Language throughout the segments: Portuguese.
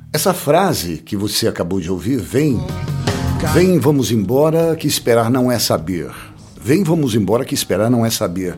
Essa frase que você acabou de ouvir, vem, vamos embora, que esperar não é saber. Vem, vamos embora, que esperar não é saber.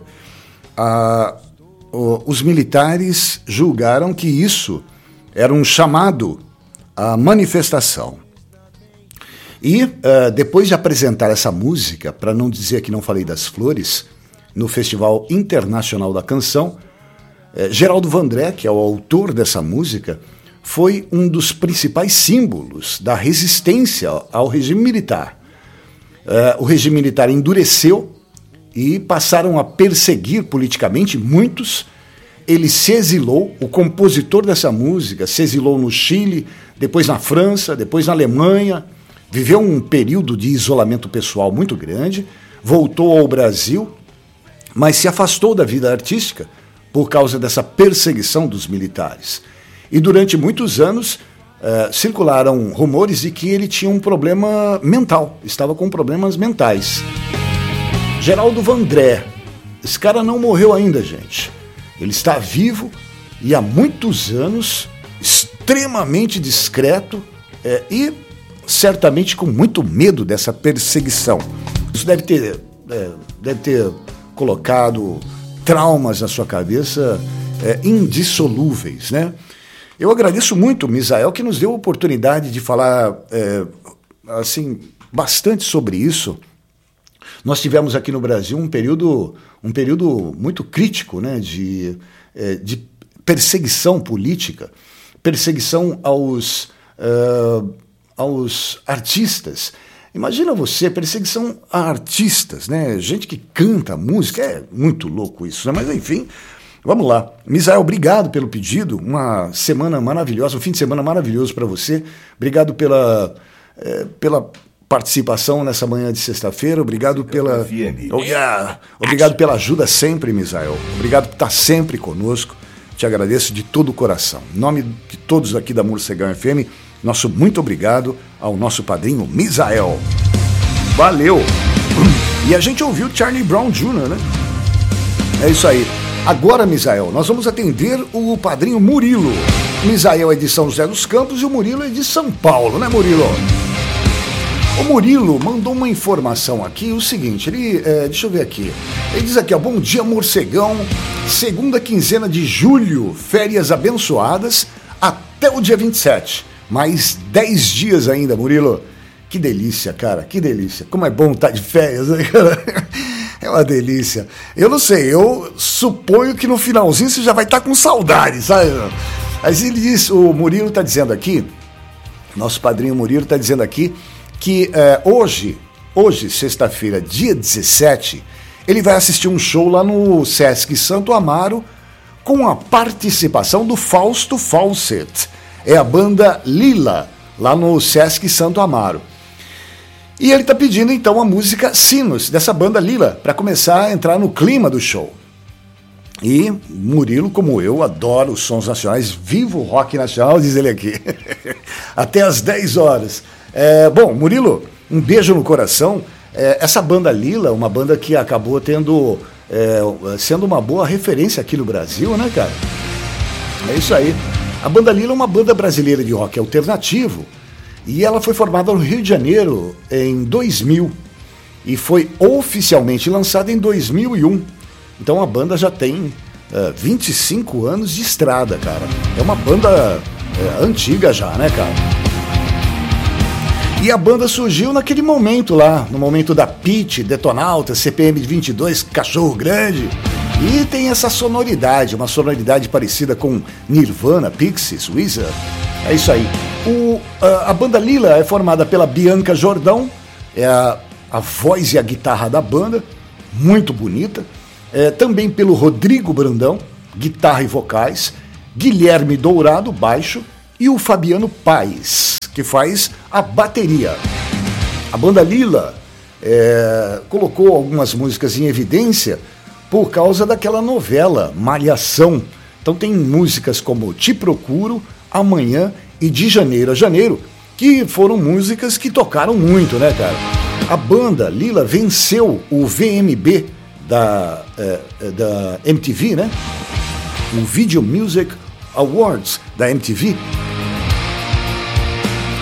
Os militares julgaram que isso era um chamado à manifestação. E depois de apresentar essa música, para não dizer que não falei das flores, no Festival Internacional da Canção, Geraldo Vandré, que é o autor dessa música, foi um dos principais símbolos da resistência ao regime militar. O regime militar endureceu e passaram a perseguir politicamente muitos. Ele se exilou, o compositor dessa música se exilou no Chile, depois na França, depois na Alemanha, viveu um período de isolamento pessoal muito grande, voltou ao Brasil, mas se afastou da vida artística por causa dessa perseguição dos militares. E durante muitos anos circularam rumores de que ele tinha um problema mental, estava com problemas mentais. Geraldo Vandré, esse cara não morreu ainda, gente. Ele está vivo e há muitos anos, extremamente discreto e certamente com muito medo dessa perseguição. Isso deve ter colocado traumas na sua cabeça indissolúveis, né? Eu agradeço muito o Misael, que nos deu a oportunidade de falar assim, bastante sobre isso. Nós tivemos aqui no Brasil um período muito crítico, né, de perseguição política, perseguição aos artistas. Imagina você, perseguição a artistas, né? Gente que canta música, é muito louco isso, né? Mas enfim, vamos lá. Misael, obrigado pelo pedido, uma semana maravilhosa, um fim de semana maravilhoso para você. Obrigado pela participação nessa manhã de sexta-feira, obrigado pela... Obrigado pela ajuda sempre, Misael. Obrigado por estar sempre conosco. Te agradeço de todo o coração. Em nome de todos aqui da Morcegão FM, nosso muito obrigado ao nosso padrinho Misael. Valeu! E a gente ouviu Charlie Brown Jr., né? É isso aí. Agora, Misael, nós vamos atender o padrinho Murilo. Misael é de São José dos Campos e o Murilo é de São Paulo, né, Murilo? O Murilo mandou uma informação aqui, o seguinte, deixa eu ver aqui. Ele diz aqui, ó, bom dia, Morcegão, segunda quinzena de julho, férias abençoadas, até o dia 27. Mais 10 dias ainda, Murilo. Que delícia, cara, que delícia. Como é bom estar de férias, né, cara? É uma delícia. Eu não sei, eu suponho que no finalzinho você já vai estar com saudade, sabe? Mas ele diz, o Murilo está dizendo aqui, nosso padrinho Murilo está dizendo aqui, que hoje, sexta-feira, dia 17, ele vai assistir um show lá no Sesc Santo Amaro com a participação do Fausto Fawcett. É a banda Lila, lá no Sesc Santo Amaro. E ele está pedindo então a música Sinos, dessa banda Lila, para começar a entrar no clima do show. E Murilo, como eu, adora os sons nacionais, viva o rock nacional, diz ele aqui. Até às 10 horas. Bom, Murilo, um beijo no coração. Essa banda Lila, uma banda que acabou sendo uma boa referência aqui no Brasil, né, cara? É isso aí. A banda Lila é uma banda brasileira de rock alternativo e ela foi formada no Rio de Janeiro em 2000 e foi oficialmente lançada em 2001. Então a banda já tem 25 anos de estrada, cara. É uma banda antiga já, né, cara? E a banda surgiu naquele momento lá, no momento da Pitty, Detonauta, CPM 22, Cachorro Grande. E tem essa sonoridade, uma sonoridade parecida com Nirvana, Pixies, Weezer. É isso aí. A banda Lila é formada pela Bianca Jordão, é a voz e a guitarra da banda, muito bonita. Também pelo Rodrigo Brandão, guitarra e vocais, Guilherme Dourado, baixo, e o Fabiano Paes, que faz a bateria. A banda Lila colocou algumas músicas em evidência por causa daquela novela Malhação. Então tem músicas como Te Procuro, Amanhã e De Janeiro a Janeiro, que foram músicas que tocaram muito, né, cara? A banda Lila venceu o VMB da MTV, né? O Video Music Awards da MTV.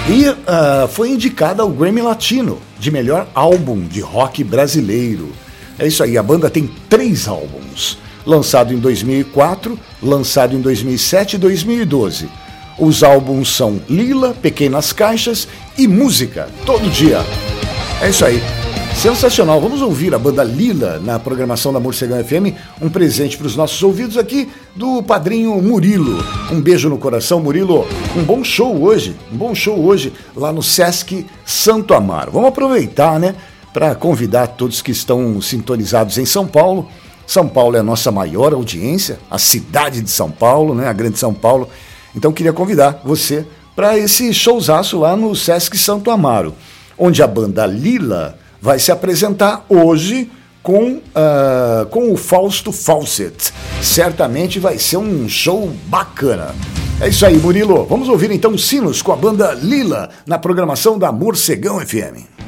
E foi indicada ao Grammy Latino de melhor álbum de rock brasileiro. É isso aí, a banda tem 3 álbuns, lançado em 2004, lançado em 2007 e 2012. Os álbuns são Lila, Pequenas Caixas e Música, Todo Dia. É isso aí. Sensacional, vamos ouvir a banda Lila na programação da Morcegão FM, um presente para os nossos ouvidos aqui do padrinho Murilo. Um beijo no coração, Murilo. Um bom show hoje lá no Sesc Santo Amaro. Vamos aproveitar, né, para convidar todos que estão sintonizados em São Paulo. São Paulo é a nossa maior audiência, a cidade de São Paulo, né, a grande São Paulo. Então queria convidar você para esse showzaço lá no Sesc Santo Amaro, onde a banda Lila vai se apresentar hoje com o Fausto Fawcett. Certamente vai ser um show bacana. É isso aí, Murilo. Vamos ouvir então Sinos com a banda Lila na programação da Morcegão FM.